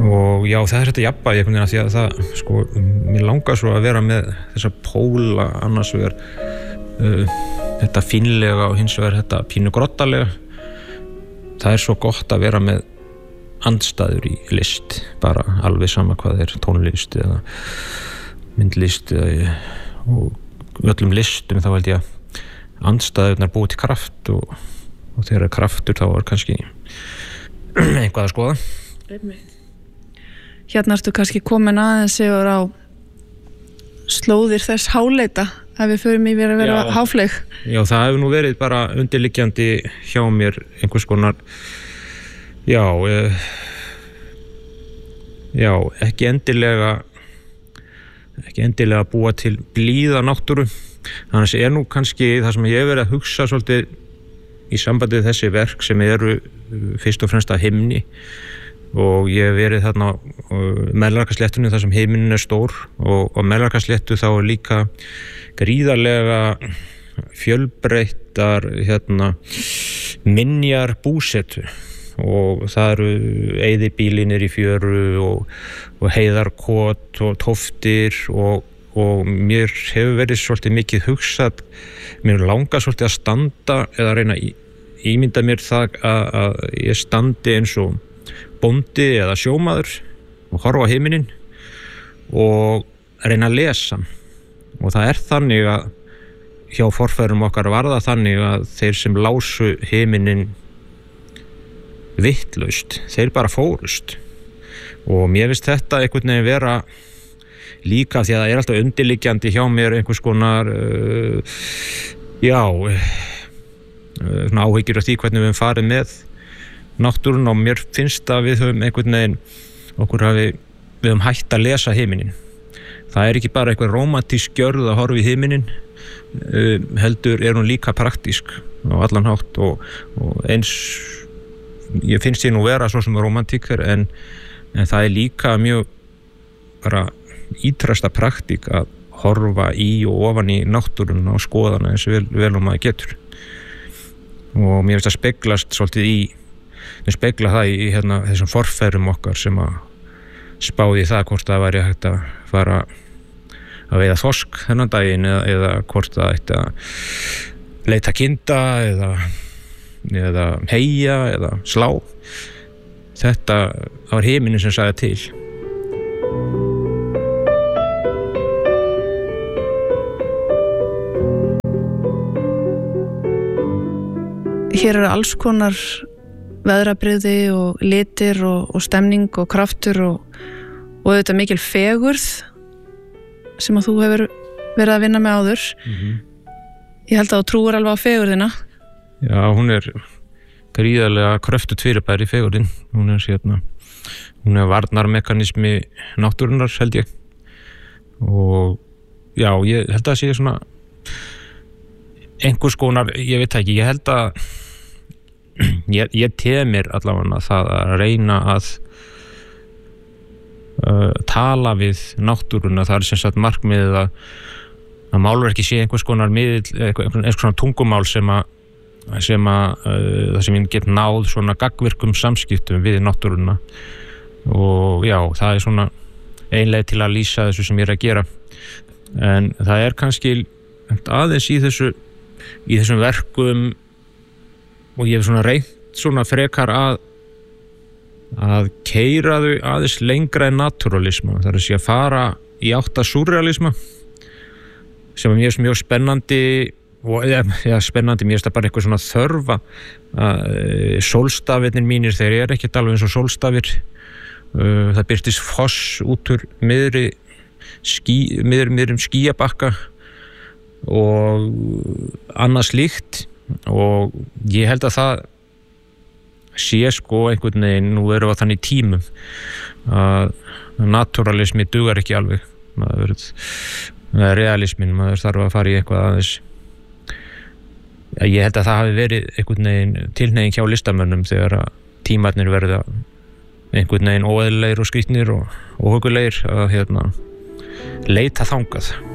og já, það þetta jafnvægi einhvern veginn að því að það, sko, mér langar svo að vera með þessa póla annars vegar þetta fínlega og hins vegar þetta pínu grottalega. Það svo gott að vera með andstæður í list, bara alveg sama hvað tónlist eða myndlist og öllum listum, þá held ég að andstæðurnar búið til kraft og þegar kraftur þá kannski eitthvað að skoða. Hérna ertu kannski komin aðeins yfir á slóðir þess háleita að við förum yfir að vera háfleig. Já, það hefur nú verið bara undirliggjandi hjá mér einhvers konar ekki endilega búa til blíða náttúru. Annars nú kannski það sem ég hef verið að hugsa svolítið í sambandi við þessi verk sem eru fyrst og fremst að himni, og ég hef verið þarna á Melrakkasléttunni þar sem himinn stór, og á Melrakkasléttu þá líka gríðarlega fjölbreyttar minjar búsetu, og það eru eyðibýlinir í fjöru og heiðarkot og tóftir og mér hefur verið svolítið mikið hugsað, mér langar svolítið að standa eða reyna að ímynda mér það að ég standi eins og bóndi eða sjómaður og horfa á himininn og reyna að lesa, og það þannig að hjá forfeðrum okkar var það þannig að þeir sem lásu himininn vittlaust, þeir bara fórust, og mér finnst þetta einhvern veginn vera líka því að það alltaf undirliggjandi hjá mér einhvers konar svona áhyggjur af því hvernig við höfum farið með náttúrun, og mér finnst að við höfum einhvern veginn við höfum hætt að lesa himininn. Það ekki bara eitthvað rómantísk gjörð að horfa í himininn, heldur hún líka praktísk á allan hátt, og eins ég finnst ég nú vera svo sem rómantíker, en það líka mjög bara ítrasta praktík að horfa í og ofan í náttúruna og skoðana eins vel og maður getur, og mér finnst að speglast svolítið spegla það í þessum forfeðrum okkar sem að spáði það hvort það væri hægt að fara að veiða þorsk þennan daginn, eða hvort það ætti að leita kinda eða heyja eða slá. Þetta var himinin sem sagði til. Hér alls konar veðrabrigði og litir og stemning og kraftur og þetta mikil fegurð sem að þú hefur verið að vinna með áður. Ég held að þú trúir alveg á fegurðina. Já, hún gríðarlega kröftut fyrirbæri fegurðin. Hún varnarmekanismi náttúrunnar, held ég. Og já, ég held að það sé svona einhvers konar, ég veit ekki, ég held að ég temir allavega það að reyna að tala við náttúruna. Það sem sagt markmiðið að málverki sé einhvers konar einhvers konar tungumál sem að það sem ég get náð svona gagnvirkum samskiptum við náttúruna, og já, það svona ein leið til að lýsa þessu sem ég að gera. En það kannski aðeins í þessum verkum, og ég hef svona reynt svona frekar að keyra þau aðeins lengra en naturalisma. Það að segja fara í átt að súrrealisma, sem mér mjög spennandi, og spennandi, mér það bara eitthvað svona þörfa. Sólstafirnir mínir, þeir ekkert alveg eins og sólstafir. Það birtist foss út úr miðrum skýjabakka og annað slíkt, og ég held að það sé sko einhvern veginn, nú erum við þannig tímum að naturalismi dugar ekki alveg, realismin, maður þarf að fara í eitthvað aðeins. Ég held að það hafi verið einhvern veginn tilhneiging hjá listamönnum þegar að tímarnir verða einhvern veginn óeðlilegir og skrýtnir og óhuggulegir, að leita þangað.